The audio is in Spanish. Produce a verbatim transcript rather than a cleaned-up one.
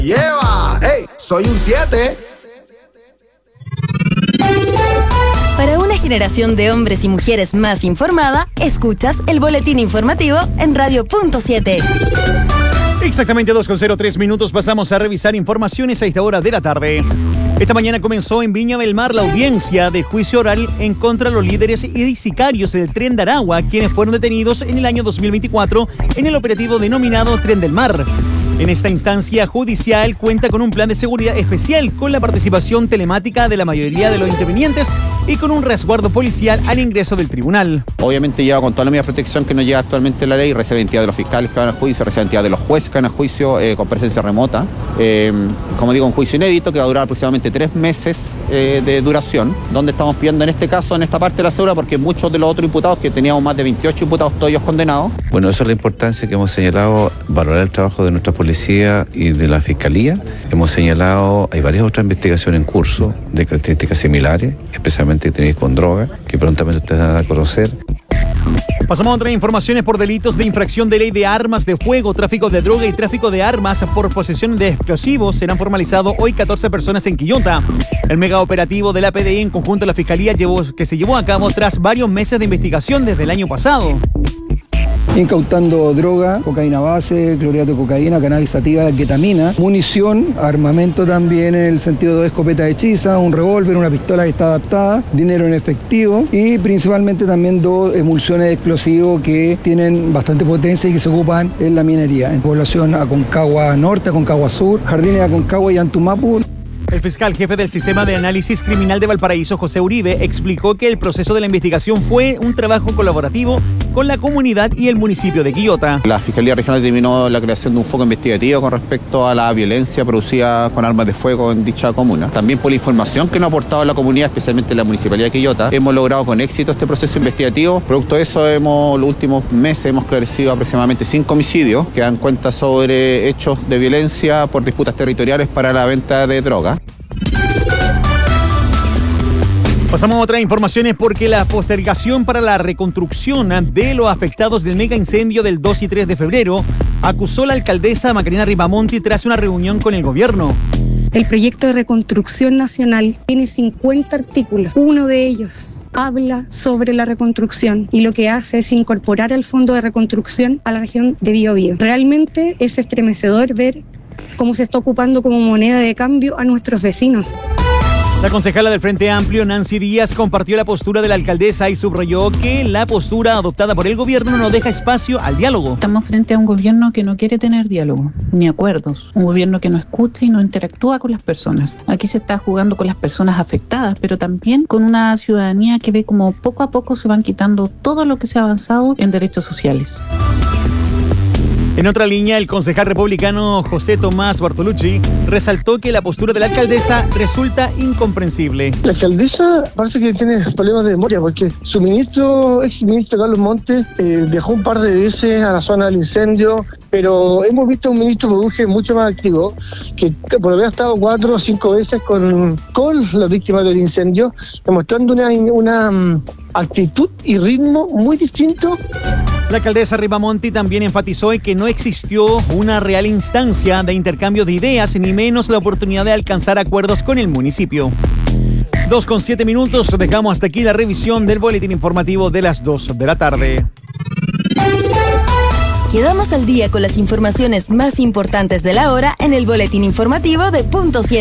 Lleva, hey, soy un siete. Para una generación de hombres y mujeres más informada, escuchas el boletín informativo en Radio Punto siete. Exactamente dos con cero tres minutos, pasamos a revisar informaciones a esta hora de la tarde. Esta mañana comenzó en Viña del Mar la audiencia de juicio oral en contra de los líderes y sicarios del Tren de Aragua, quienes fueron detenidos en el año dos mil veinticuatro en el operativo denominado Tren del Mar. En esta instancia judicial cuenta con un plan de seguridad especial con la participación telemática de la mayoría de los intervinientes y con un resguardo policial al ingreso del tribunal. Obviamente lleva con toda la medida de protección que nos lleva actualmente la ley, recibe identidad de los fiscales que van al juicio, recibe identidad de los jueces que van al juicio eh, con presencia remota. Eh, como digo, un juicio inédito que va a durar aproximadamente tres meses eh, de duración, donde estamos pidiendo en este caso, en esta parte de la cédula, porque muchos de los otros imputados, que teníamos más de veintiocho imputados, todos ellos condenados. Bueno, esa es la importancia que hemos señalado, valorar el trabajo de nuestra policía y de la Fiscalía. Hemos señalado, hay varias otras investigaciones en curso de características similares, especialmente que tenéis con droga, que prontamente ustedes van a conocer. Pasamos a otras informaciones por delitos de infracción de ley de armas de fuego, tráfico de droga y tráfico de armas por posesión de explosivos. Serán formalizados hoy catorce personas en Quillota. El mega operativo de la P D I en conjunto a la Fiscalía llevó, que se llevó a cabo tras varios meses de investigación desde el año pasado. Incautando droga, cocaína base, clorhidrato de cocaína, cannabis sativa, ketamina, munición, armamento también en el sentido de escopeta hechiza, un revólver, una pistola que está adaptada, dinero en efectivo y principalmente también dos emulsiones de explosivos que tienen bastante potencia y que se ocupan en la minería, en población Aconcagua Norte, Aconcagua Sur, Jardines Aconcagua y Antumapu. El fiscal jefe del Sistema de Análisis Criminal de Valparaíso, José Uribe, explicó que el proceso de la investigación fue un trabajo colaborativo con la comunidad y el municipio de Quillota. La Fiscalía Regional determinó la creación de un foco investigativo con respecto a la violencia producida con armas de fuego en dicha comuna. También por la información que nos ha aportado la comunidad, especialmente la Municipalidad de Quillota, hemos logrado con éxito este proceso investigativo. Producto de eso, hemos, los últimos meses hemos esclarecido aproximadamente cinco homicidios que dan cuenta sobre hechos de violencia por disputas territoriales para la venta de droga. Pasamos a otras informaciones porque la postergación para la reconstrucción de los afectados del mega incendio del dos y tres de febrero acusó la alcaldesa Macarena Ripamonti tras una reunión con el gobierno. El proyecto de reconstrucción nacional tiene cincuenta artículos. Uno de ellos habla sobre la reconstrucción y lo que hace es incorporar el fondo de reconstrucción a la región de Biobío. Realmente es estremecedor ver cómo se está ocupando como moneda de cambio a nuestros vecinos. La concejala del Frente Amplio, Nancy Díaz, compartió la postura de la alcaldesa y subrayó que la postura adoptada por el gobierno no deja espacio al diálogo. Estamos frente a un gobierno que no quiere tener diálogo, ni acuerdos. Un gobierno que no escucha y no interactúa con las personas. Aquí se está jugando con las personas afectadas, pero también con una ciudadanía que ve como poco a poco se van quitando todo lo que se ha avanzado en derechos sociales. En otra línea, el concejal republicano José Tomás Bartolucci resaltó que la postura de la alcaldesa resulta incomprensible. La alcaldesa parece que tiene problemas de memoria porque su ministro, ex ministro Carlos Montes, eh, viajó un par de veces a la zona del incendio, pero hemos visto a un ministro Produje mucho más activo, que por haber estado cuatro o cinco veces con, con las víctimas del incendio, demostrando una, una um, actitud y ritmo muy distinto. La alcaldesa Ripamonti también enfatizó en que no existió una real instancia de intercambio de ideas, ni menos la oportunidad de alcanzar acuerdos con el municipio. Dos con siete minutos, dejamos hasta aquí la revisión del boletín informativo de las dos de la tarde. Quedamos al día con las informaciones más importantes de la hora en el boletín informativo de Punto siete.